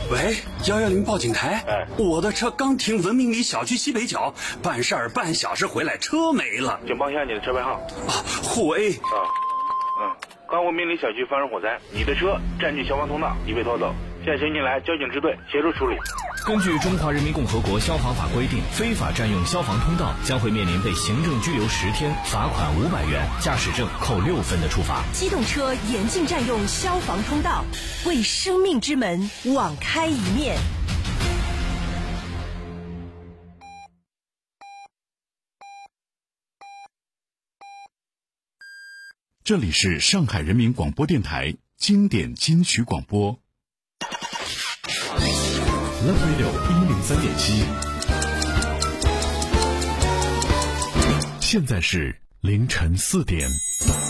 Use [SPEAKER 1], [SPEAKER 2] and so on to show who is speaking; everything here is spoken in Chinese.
[SPEAKER 1] 喂，110报警台。
[SPEAKER 2] 哎，
[SPEAKER 1] 我的车刚停文明里小区西北角，办事儿半小时回来，车没了。
[SPEAKER 2] 请报一下你的车牌号。
[SPEAKER 1] 沪 A。
[SPEAKER 2] 刚文明里小区发生火灾，你的车占据消防通道，已被拖走。现在请你来交警支队协助处理。
[SPEAKER 3] 根据《中华人民共和国消防法》规定，非法占用消防通道将会面临被行政拘留10天、罚款500元、驾驶证扣6分的处罚。
[SPEAKER 4] 机动车严禁占用消防通道，为生命之门网开一面。
[SPEAKER 5] 这里是上海人民广播电台经典金曲广播 Love Radio 103.7，现在是凌晨4点。